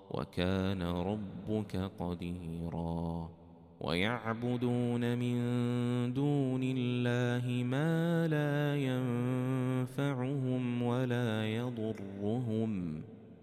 وكان ربك قديرا. ويعبدون من دون الله ما لا ينفعهم ولا يضرهم